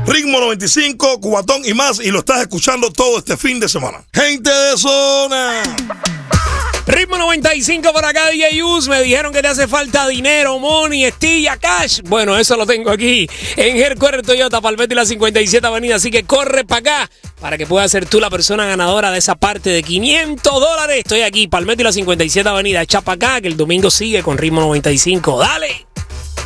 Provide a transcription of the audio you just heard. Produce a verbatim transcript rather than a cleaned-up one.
Ritmo noventa y cinco, Cubatón y más, y lo estás escuchando todo este fin de semana. Gente de zona. Ritmo noventa y cinco por acá, D J Us. Me dijeron que te hace falta dinero, money, estilla, cash. Bueno, eso lo tengo aquí en Headquarter Toyota, Palmetto y la cincuenta y siete Avenida. Así que corre para acá para que puedas ser tú la persona ganadora de esa parte de quinientos dólares. Estoy aquí, Palmetto y la cincuenta y siete Avenida. Echa para acá que el domingo sigue con Ritmo noventa y cinco. ¡Dale!